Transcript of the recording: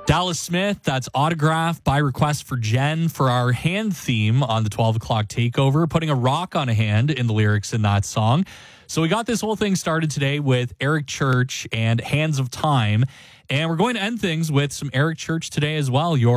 Dallas Smith, that's Autograph by request for Jen for our hand theme on the 12 o'clock takeover, putting a rock on a hand in the lyrics in that song. So we got this whole thing started today with Eric Church and Hands of Time. And we're going to end things with some Eric Church today as well. Your